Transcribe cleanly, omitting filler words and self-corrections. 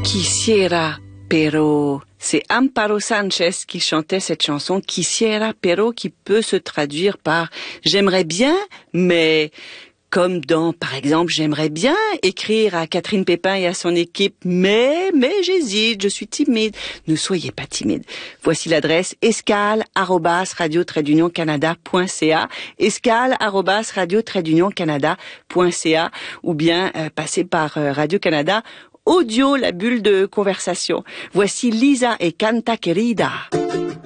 Quisiera, pero... C'est Amparo Sanchez qui chantait cette chanson Quisiera, pero, qui peut se traduire par j'aimerais bien, mais... Comme dans, par exemple, j'aimerais bien écrire à Catherine Pépin et à son équipe, mais j'hésite, je suis timide. Ne soyez pas timide. Voici l'adresse escale@radio-canada.ca, escale@radio-canada.ca, ou bien passer par Radio-Canada Audio, la bulle de conversation. Voici Lisa et Canta Querida.